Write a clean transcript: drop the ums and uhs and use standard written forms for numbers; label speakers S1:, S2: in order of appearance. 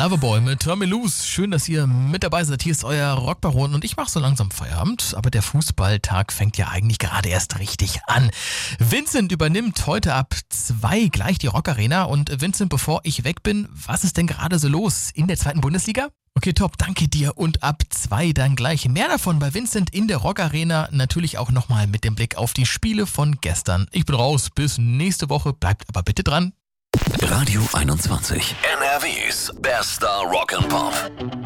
S1: Loverboy mit Turn Me Loose. Schön, dass ihr mit dabei seid. Hier ist euer Rockbaron und ich mache so langsam Feierabend. Aber der Fußballtag fängt ja eigentlich gerade erst richtig an. Vincent übernimmt heute ab 2 gleich die Rockarena. Und Vincent, bevor ich weg bin, was ist denn gerade so los in der 2. Bundesliga? Okay, top, danke dir. Und ab 2 dann gleich mehr davon bei Vincent in der Rockarena. Natürlich auch nochmal mit dem Blick auf die Spiele von gestern. Ich bin raus, bis nächste Woche. Bleibt aber bitte dran.
S2: Radio 21. NRWs bester Rock'n'Pop.